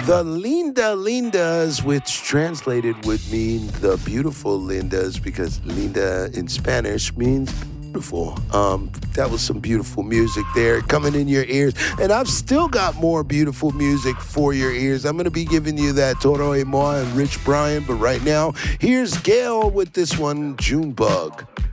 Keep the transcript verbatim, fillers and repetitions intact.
The Linda Lindas, which translated would mean the beautiful Lindas, because Linda in Spanish means beautiful. Um, that was some beautiful music there coming in your ears. And I've still got more beautiful music for your ears. I'm going to be giving you that Toro y Moi and Rich Brian. But right now, here's Gail with this one, Junebug.